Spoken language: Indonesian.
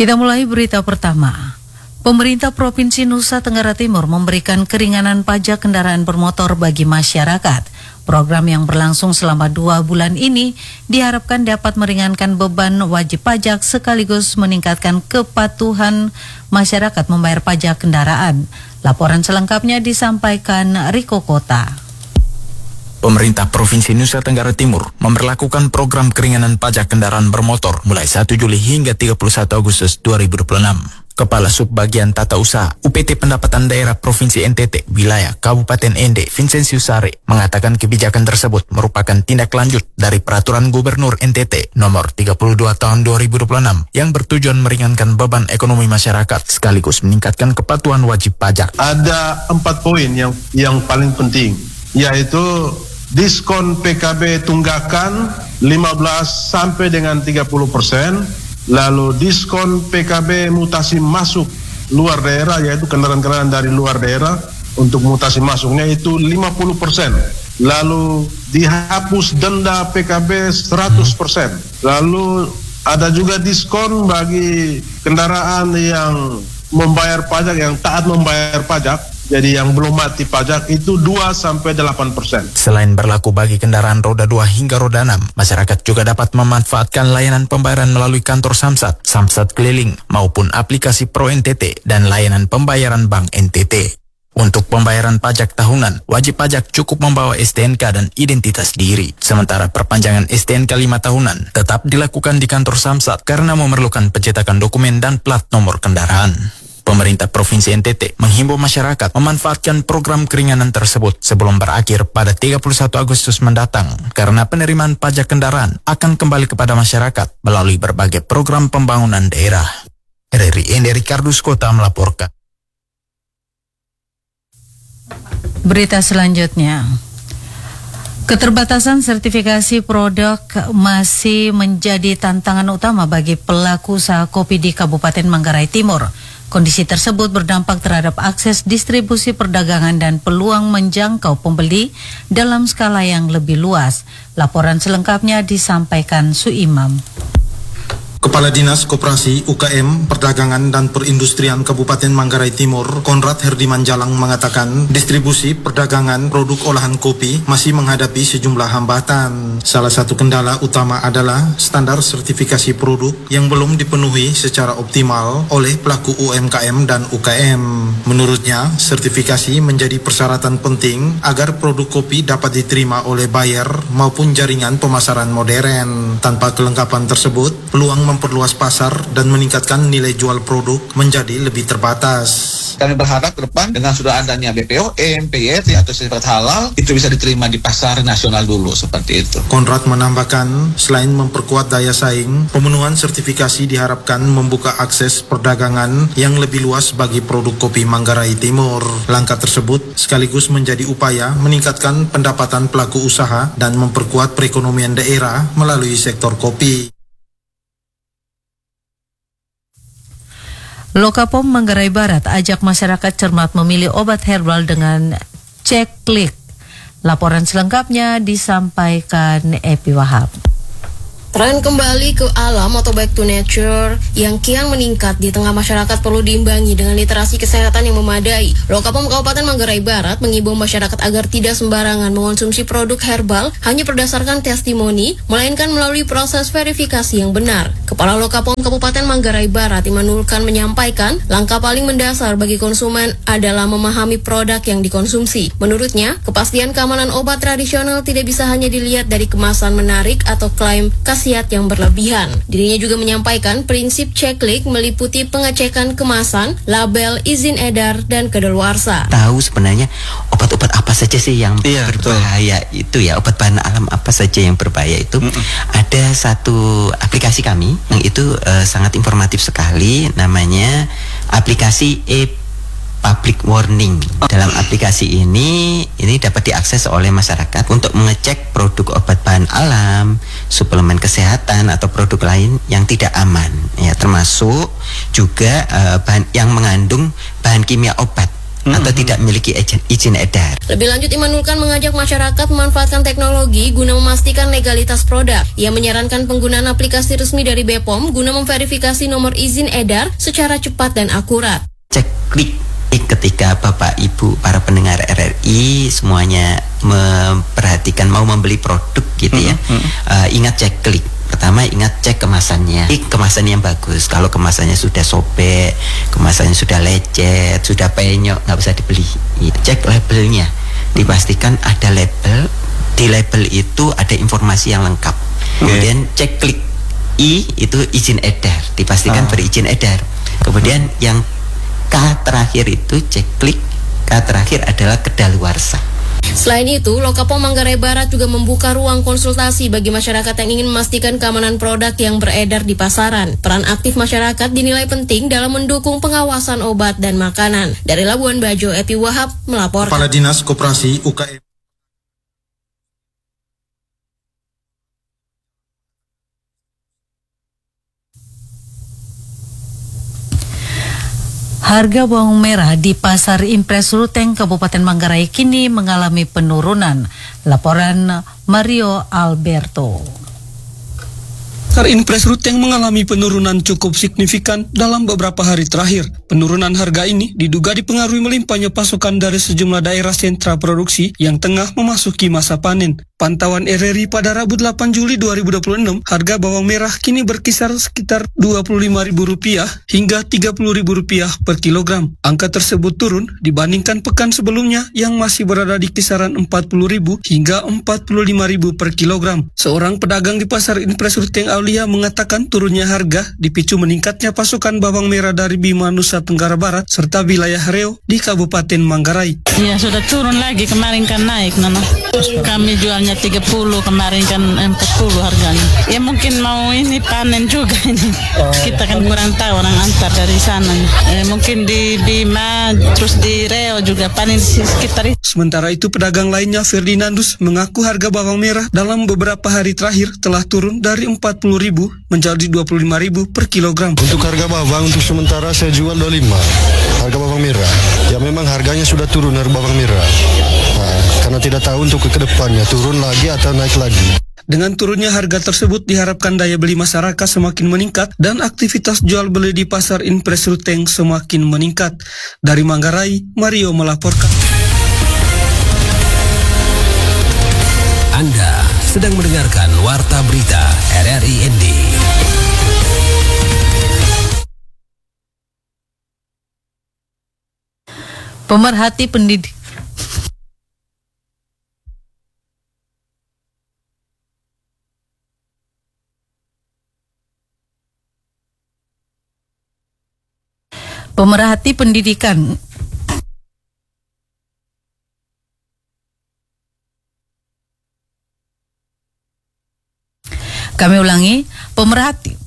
Kita mulai berita pertama. Pemerintah Provinsi Nusa Tenggara Timur memberikan keringanan pajak kendaraan bermotor bagi masyarakat. Program yang berlangsung selama 2 bulan ini diharapkan dapat meringankan beban wajib pajak sekaligus meningkatkan kepatuhan masyarakat membayar pajak kendaraan. Laporan selengkapnya disampaikan Riko Kota. Pemerintah Provinsi Nusa Tenggara Timur memberlakukan program keringanan pajak kendaraan bermotor mulai 1 Juli hingga 31 Agustus 2026. Kepala Subbagian Tata Usaha UPT Pendapatan Daerah Provinsi NTT Wilayah Kabupaten Ende Vincenzius Sare mengatakan kebijakan tersebut merupakan tindak lanjut dari Peraturan Gubernur NTT Nomor 32 Tahun 2026 yang bertujuan meringankan beban ekonomi masyarakat sekaligus meningkatkan kepatuhan wajib pajak. Ada 4 poin yang paling penting, yaitu diskon PKB tunggakan 15 sampai dengan 30%. Lalu diskon PKB mutasi masuk luar daerah, yaitu kendaraan-kendaraan dari luar daerah untuk mutasi masuknya itu 50%. Lalu dihapus denda PKB 100%. Lalu ada juga diskon bagi kendaraan yang membayar pajak, yang taat membayar pajak. Jadi yang belum mati pajak itu 2-8%. Selain berlaku bagi kendaraan roda 2 hingga roda 6, masyarakat juga dapat memanfaatkan layanan pembayaran melalui kantor Samsat, Samsat Keliling, maupun aplikasi Pro NTT dan layanan pembayaran Bank NTT. Untuk pembayaran pajak tahunan, wajib pajak cukup membawa STNK dan identitas diri. Sementara perpanjangan STNK 5 tahunan tetap dilakukan di kantor Samsat karena memerlukan pencetakan dokumen dan plat nomor kendaraan. Pemerintah Provinsi NTT menghimbau masyarakat memanfaatkan program keringanan tersebut sebelum berakhir pada 31 Agustus mendatang karena penerimaan pajak kendaraan akan kembali kepada masyarakat melalui berbagai program pembangunan daerah. RRI Ende Ricardus Kota melaporkan. Berita selanjutnya. Keterbatasan sertifikasi produk masih menjadi tantangan utama bagi pelaku usaha kopi di Kabupaten Manggarai Timur. Kondisi tersebut berdampak terhadap akses distribusi perdagangan dan peluang menjangkau pembeli dalam skala yang lebih luas. Laporan selengkapnya disampaikan Suimam. Kepala Dinas Koperasi, UKM, Perdagangan dan Perindustrian Kabupaten Manggarai Timur, Konrad Herdiman Jalang mengatakan distribusi perdagangan produk olahan kopi masih menghadapi sejumlah hambatan. Salah satu kendala utama adalah standar sertifikasi produk yang belum dipenuhi secara optimal oleh pelaku UMKM dan UKM. Menurutnya, sertifikasi menjadi persyaratan penting agar produk kopi dapat diterima oleh buyer maupun jaringan pemasaran modern. Tanpa kelengkapan tersebut, peluang memperluas pasar dan meningkatkan nilai jual produk menjadi lebih terbatas. Kami berharap ke depan dengan sudah adanya BPOM, PYT atau sertifikat halal itu bisa diterima di pasar nasional dulu seperti itu. Konrad menambahkan, selain memperkuat daya saing, pemenuhan sertifikasi diharapkan membuka akses perdagangan yang lebih luas bagi produk kopi Manggarai Timur. Langkah tersebut sekaligus menjadi upaya meningkatkan pendapatan pelaku usaha dan memperkuat perekonomian daerah melalui sektor kopi. Lokapom Manggarai Barat ajak masyarakat cermat memilih obat herbal dengan cek klik. Laporan selengkapnya disampaikan Epi Wahab. Tren kembali ke alam atau back to nature yang kian meningkat di tengah masyarakat perlu diimbangi dengan literasi kesehatan yang memadai. Lokapom Kabupaten Manggarai Barat mengimbau masyarakat agar tidak sembarangan mengonsumsi produk herbal hanya berdasarkan testimoni, melainkan melalui proses verifikasi yang benar. Kepala Lokapom Kabupaten Manggarai Barat Imanul Khan menyampaikan, langkah paling mendasar bagi konsumen adalah memahami produk yang dikonsumsi. Menurutnya, kepastian keamanan obat tradisional tidak bisa hanya dilihat dari kemasan menarik atau klaim khasiat yang berlebihan. Dirinya juga menyampaikan prinsip ceklik meliputi pengecekan kemasan, label, izin edar, dan kedaluarsa. Tahu sebenarnya obat-obat apa saja sih yang berbahaya itu ya, obat bahan alam apa saja yang berbahaya itu. Ada satu aplikasi kami yang itu sangat informatif sekali, namanya aplikasi Public Warning. Dalam aplikasi ini dapat diakses oleh masyarakat untuk mengecek produk obat bahan alam, suplemen kesehatan atau produk lain yang tidak aman, ya, termasuk juga bahan yang mengandung bahan kimia obat. atau tidak memiliki izin edar. Lebih lanjut, Imanul Khan mengajak masyarakat memanfaatkan teknologi guna memastikan legalitas produk. Ia menyarankan penggunaan aplikasi resmi dari BPOM guna memverifikasi nomor izin edar secara cepat dan akurat. Cek klik ketika Bapak Ibu para pendengar RRI semuanya memperhatikan mau membeli produk gitu ya. Ingat cek klik. Pertama ingat cek kemasannya. Kemasan yang bagus. Kalau kemasannya sudah sobek, kemasannya sudah lecet, sudah penyok, nggak usah dibeli. Cek labelnya. Dipastikan ada label. Di label itu ada informasi yang lengkap. Kemudian cek klik I itu izin edar. Dipastikan berizin edar. Kemudian yang K terakhir itu cek klik. K terakhir adalah kedaluarsa. Selain itu, Lokapom Manggarai Barat juga membuka ruang konsultasi bagi masyarakat yang ingin memastikan keamanan produk yang beredar di pasaran. Peran aktif masyarakat dinilai penting dalam mendukung pengawasan obat dan makanan. Dari Labuan Bajo, Epi Wahab melaporkan. Kepala Dinas Koperasi UKM. Harga bawang merah di Pasar Impres Ruteng Kabupaten Manggarai kini mengalami penurunan. Laporan Mario Alberto. Pasar Impres Ruteng mengalami penurunan cukup signifikan dalam beberapa hari terakhir. Penurunan harga ini diduga dipengaruhi melimpahnya pasokan dari sejumlah daerah sentra produksi yang tengah memasuki masa panen. Pantauan RRI pada Rabu 8 Juli 2026, harga bawang merah kini berkisar sekitar Rp25.000 hingga Rp30.000 per kilogram. Angka tersebut turun dibandingkan pekan sebelumnya yang masih berada di kisaran Rp40.000 hingga Rp45.000 per kilogram. Seorang pedagang di Pasar Impres Ruteng Aulia mengatakan turunnya harga dipicu meningkatnya pasokan bawang merah dari Bima Nusa Tenggara Barat serta wilayah Riau di Kabupaten Manggarai. Iya, sudah turun lagi, kemarin kan naik Nana. Kami jualnya 30, kemarin kan 40 harganya. Ya mungkin mau ini panen juga ini. Kita kan kurang tahu orang antar dari sana. Mungkin di Bima terus di Riau juga panen di sekitar itu. Sementara itu pedagang lainnya Ferdinandus mengaku harga bawang merah dalam beberapa hari terakhir telah turun dari Rp40.000 menjadi Rp25.000 per kilogram. Untuk harga bawang untuk sementara saya jual 25. Harga bawang merah. Ya memang harganya sudah turun harga bawang merah. Karena tidak tahu untuk ke depannya turun lagi atau naik lagi. Dengan turunnya harga tersebut diharapkan daya beli masyarakat semakin meningkat dan aktivitas jual beli di Pasar Impres Ruteng semakin meningkat. Dari Manggarai, Mario melaporkan. Anda sedang mendengarkan Warta Berita RRI ND. Pemerhati pendidik pendidikan Kami ulangi, pemerhati